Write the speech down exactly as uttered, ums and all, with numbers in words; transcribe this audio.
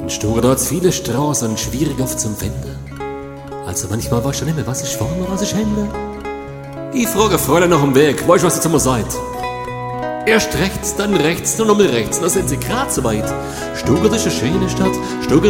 In Stuttgart hat's viele Straßen, schwierig oft zum Finden. Also manchmal weißt du nicht mehr, was ist vorne, was ist hinten. Ich frage Fräulein nach dem Weg, weißt du, was ihr zu mir seid? Erst rechts, dann rechts, dann nochmal rechts, dann sind sie grad so weit. Stuttgart ist eine schöne Stadt, Stuttgart